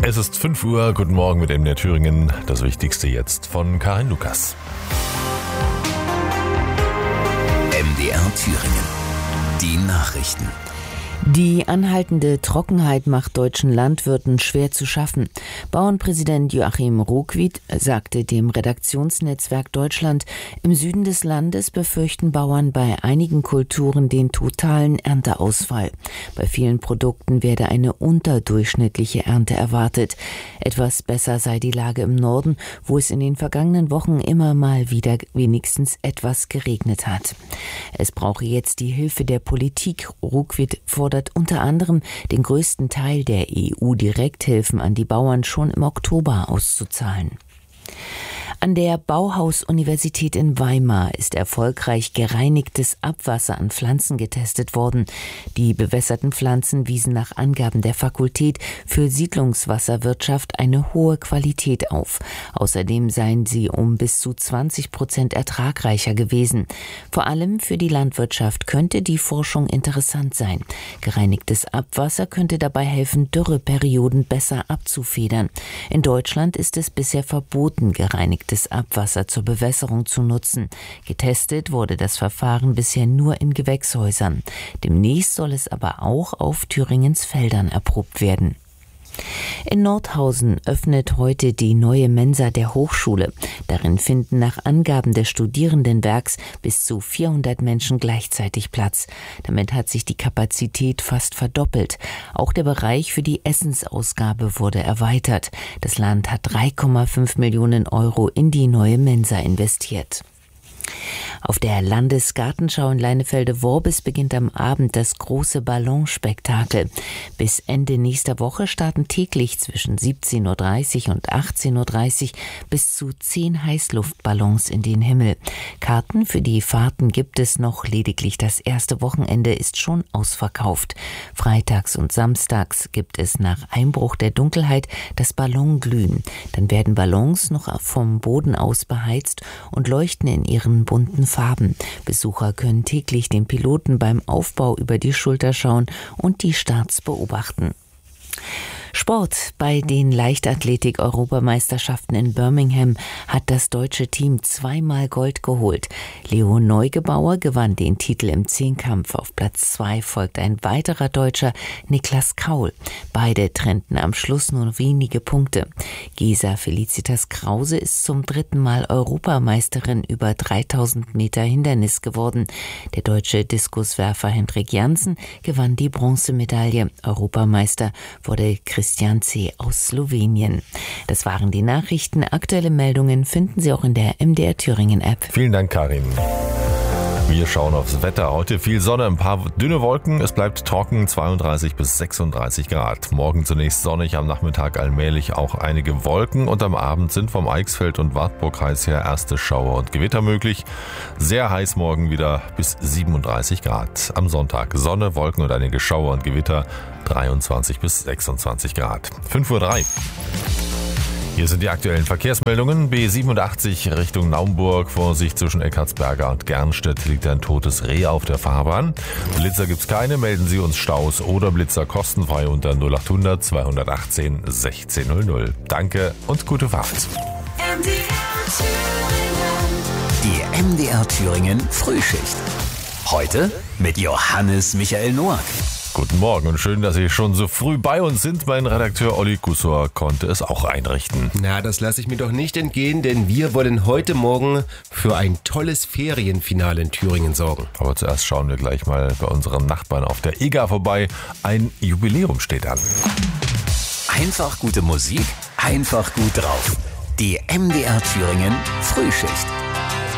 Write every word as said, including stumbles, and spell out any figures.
Es ist fünf Uhr, guten Morgen mit M D R Thüringen. Das Wichtigste jetzt von Karin Lukas. M D R Thüringen. Die Nachrichten. Die anhaltende Trockenheit macht deutschen Landwirten schwer zu schaffen. Bauernpräsident Joachim Ruckwied sagte dem Redaktionsnetzwerk Deutschland, im Süden des Landes befürchten Bauern bei einigen Kulturen den totalen Ernteausfall. Bei vielen Produkten werde eine unterdurchschnittliche Ernte erwartet. Etwas besser sei die Lage im Norden, wo es in den vergangenen Wochen immer mal wieder wenigstens etwas geregnet hat. Es brauche jetzt die Hilfe der Politik. Ruckwied fordert unter anderem, den größten Teil der E U-Direkthilfen an die Bauern schon im Oktober auszuzahlen. An der Bauhaus-Universität in Weimar ist erfolgreich gereinigtes Abwasser an Pflanzen getestet worden. Die bewässerten Pflanzen wiesen nach Angaben der Fakultät für Siedlungswasserwirtschaft eine hohe Qualität auf. Außerdem seien sie um bis zu zwanzig Prozent ertragreicher gewesen. Vor allem für die Landwirtschaft könnte die Forschung interessant sein. Gereinigtes Abwasser könnte dabei helfen, Dürreperioden besser abzufedern. In Deutschland ist es bisher verboten, gereinigtes Abwasser zur Bewässerung zu nutzen. Getestet wurde das Verfahren bisher nur in Gewächshäusern. Demnächst soll es aber auch auf Thüringens Feldern erprobt werden. In Nordhausen öffnet heute die neue Mensa der Hochschule. Darin finden nach Angaben des Studierendenwerks bis zu vierhundert Menschen gleichzeitig Platz. Damit hat sich die Kapazität fast verdoppelt. Auch der Bereich für die Essensausgabe wurde erweitert. Das Land hat drei Komma fünf Millionen Euro in die neue Mensa investiert. Auf der Landesgartenschau in Leinefelde-Worbis beginnt am Abend das große Ballonspektakel. Bis Ende nächster Woche starten täglich zwischen siebzehn Uhr dreißig und achtzehn Uhr dreißig bis zu zehn Heißluftballons in den Himmel. Karten für die Fahrten gibt es noch, lediglich das erste Wochenende ist schon ausverkauft. Freitags und samstags gibt es nach Einbruch der Dunkelheit das Ballonglühen. Dann werden Ballons noch vom Boden aus beheizt und leuchten in ihren bunten Farben. Besucher können täglich den Piloten beim Aufbau über die Schulter schauen und die Starts beobachten. Sport. Bei den Leichtathletik-Europameisterschaften in Birmingham hat das deutsche Team zweimal Gold geholt. Leo Neugebauer gewann den Titel im Zehnkampf. Auf Platz zwei folgt ein weiterer Deutscher, Niklas Kaul. Beide trennten am Schluss nur wenige Punkte. Gesa Felicitas Krause ist zum dritten Mal Europameisterin über dreitausend Meter Hindernis geworden. Der deutsche Diskuswerfer Hendrik Jansen gewann die Bronzemedaille. Europameister wurde Christian C. aus Slowenien. Das waren die Nachrichten. Aktuelle Meldungen finden Sie auch in der M D R Thüringen App. Vielen Dank, Karin. Wir schauen aufs Wetter. Heute viel Sonne, ein paar dünne Wolken. Es bleibt trocken, zweiunddreißig bis sechsunddreißig Grad. Morgen zunächst sonnig, am Nachmittag allmählich auch einige Wolken. Und am Abend sind vom Eichsfeld und Wartburgkreis her erste Schauer und Gewitter möglich. Sehr heiß morgen wieder bis siebenunddreißig Grad. Am Sonntag Sonne, Wolken und einige Schauer und Gewitter, dreiundzwanzig bis sechsundzwanzig Grad. fünf Uhr drei. Hier sind die aktuellen Verkehrsmeldungen. B siebenundachtzig Richtung Naumburg. Vorsicht, zwischen Eckartsberger und Gernstedt liegt ein totes Reh auf der Fahrbahn. Blitzer gibt's keine. Melden Sie uns Staus oder Blitzer kostenfrei unter null achthundert zweihundertachtzehn sechzehn null null. Danke und gute Fahrt. Die M D R Thüringen Frühschicht. Heute mit Johannes Michael Noack. Guten Morgen und schön, dass Sie schon so früh bei uns sind. Mein Redakteur Olli Gussor konnte es auch einrichten. Na, das lasse ich mir doch nicht entgehen, denn wir wollen heute Morgen für ein tolles Ferienfinale in Thüringen sorgen. Aber zuerst schauen wir gleich mal bei unseren Nachbarn auf der E G A vorbei. Ein Jubiläum steht an. Einfach gute Musik, einfach gut drauf. Die M D R Thüringen Frühschicht.